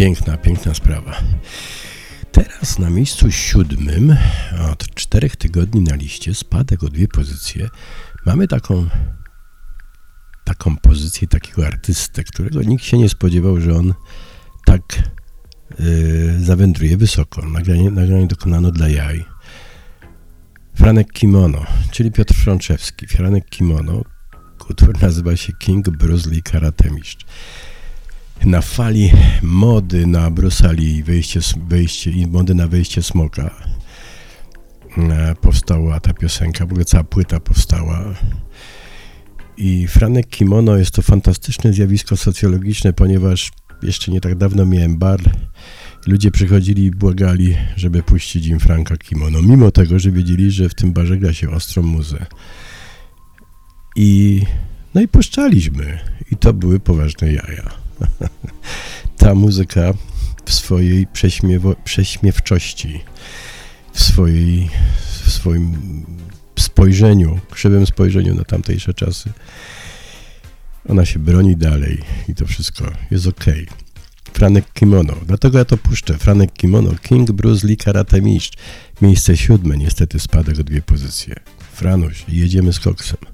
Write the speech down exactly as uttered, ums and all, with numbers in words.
Piękna, piękna sprawa. Teraz na miejscu siódmym, od czterech tygodni na liście, spadek o dwie pozycje, mamy taką, taką pozycję takiego artystę, którego nikt się nie spodziewał, że on tak yy, zawędruje wysoko. Nagranie, nagranie dokonano dla jaj. Franek Kimono, czyli Piotr Frączewski. Franek Kimono, utwór nazywa się King Bruce Lee Karate Mistrz. Na fali mody na Bruce'a Lee, wejście, wejście, i mody na wejście smoka e, powstała ta piosenka, w ogóle cała płyta powstała. I Franek Kimono jest to fantastyczne zjawisko socjologiczne, ponieważ jeszcze nie tak dawno miałem bar. Ludzie przychodzili i błagali, żeby puścić im Franka Kimono, mimo tego, że wiedzieli, że w tym barze gra się ostrą muzę. I no i puszczaliśmy. I to były poważne jaja. Ta muzyka w swojej prześmiewo- prześmiewczości, w, swojej, w swoim spojrzeniu, krzywym spojrzeniu na tamtejsze czasy, ona się broni dalej i to wszystko jest okej. Okay. Franek Kimono, dlatego ja to puszczę. Franek Kimono, King Bruce Lee Karate Mistrz. Miejsce siódme, niestety spadek o dwie pozycje. Franuś, jedziemy z koksem.